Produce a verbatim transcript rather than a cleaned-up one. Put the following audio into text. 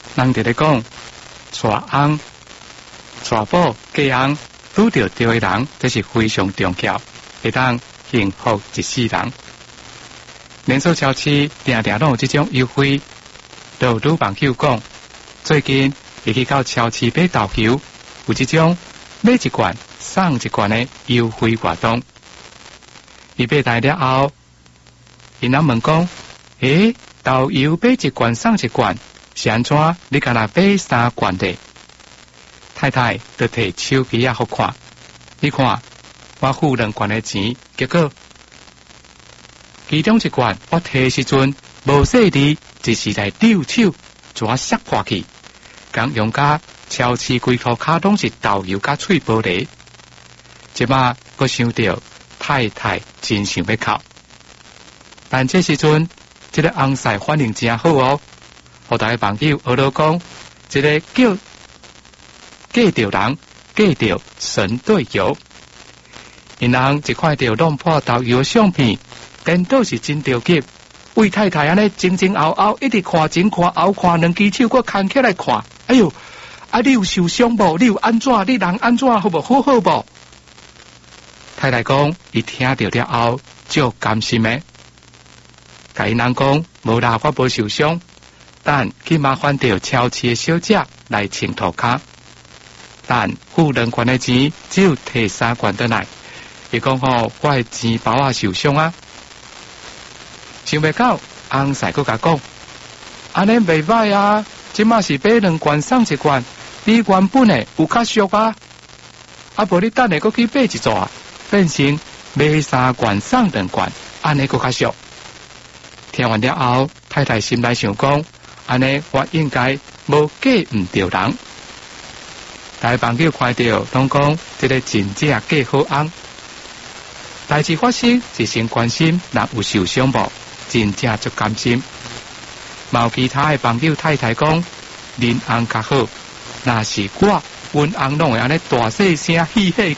人哋咧讲，娶翁、娶某、嫁翁，拄到对的人，这是非常重要，会当幸福一世人。连锁超市定定拢有这种优惠，都有女朋友讲，最近伊去到超市买豆油，有这种买一罐送一罐的优惠活动。伊买来了后，伊人问讲：，诶，豆油买一罐送一罐，是安怎？你敢若买三罐的？太太就摕手机啊好看，你看我付两罐的钱，结果其中一罐我摕的时阵无细字，只是来丢手，就我摔破去，讲用甲超市规套卡拢是豆油甲脆玻璃。即马我想到太太真想要哭，但这时阵这个翁婿反应真好哦，互大家朋友学到讲，这个叫嫁着人，嫁着神队友。因人一块着弄破豆油相片，颠倒是真着急。为太太安尼前前后后一直看前看后看，两只手搁牵起来看。哎呦，啊你有受伤无？你有安怎？你人安怎？好无好好无？太太讲，伊听到了后，就甘心的。甲因人讲，无啦，我无受伤，但去麻烦着超市的小姐来清涂骹。但付两罐的钱，只有摕三罐倒来。伊讲吼，我的钱包啊受伤啊。想袂到，翁婿佫甲讲，安尼袂歹啊，即马是买两罐送一罐，比原本的有较俗啊。啊，无你等下佫去买一组啊，变成买三罐送两罐，安尼佫较俗。听完了后，太太心内想讲，安尼我应该无嫁毋着人。大朋友看到，拢讲这个真正嫁好翁。代志发生是先关心，若有受伤无，真正足甘心。冇其他的朋友太太讲，恁翁较好，若是我，阮翁拢会安尼大细声嬉戏